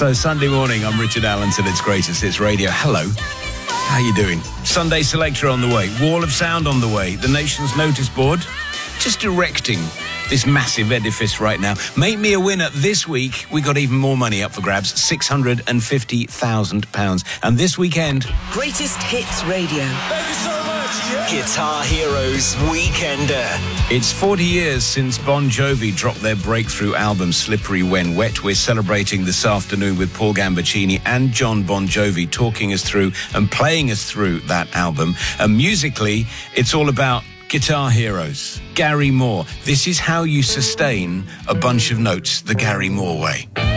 So Sunday morning, I'm Richard Allen till It's Greatest Hits Radio. Hello. How you doing? Sunday Selector on the way. Wall of Sound on the way. The nation's notice board just directing this massive edifice right now. Make me a winner. This week, we got even more money up for grabs, £650,000. And this weekend... Greatest Hits Radio. Thank you so much. Yeah. Guitar Heroes Weekender. It's 40 years since Bon Jovi dropped their breakthrough album Slippery When Wet. We're celebrating this afternoon with Paul Gambaccini and John Bon Jovi talking us through and playing us through that album. And musically, it's all about Guitar Heroes. Gary Moore. This is how you sustain a bunch of notes the Gary Moore way.